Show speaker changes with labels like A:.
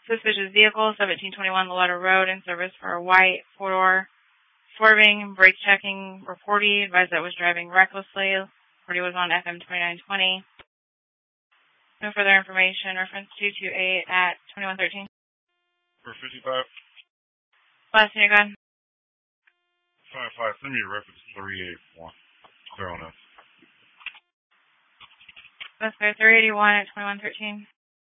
A: suspicious vehicle, 1721 Loletta Road, in service for a white four-door, swerving, brake checking, reportee, advised that was driving recklessly. Reportee was on FM 2920. No further information. Reference 228 at 2113.
B: For 55.
A: Last name, go ahead.
B: 55. Send me a reference 381. Clear on us.
A: That's 381 at 2113.